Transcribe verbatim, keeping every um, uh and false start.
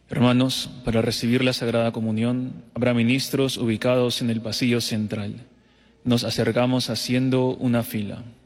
Hermanos, para recibir la Sagrada Comunión habrá ministros ubicados en el pasillo central. Nos acercamos haciendo una fila.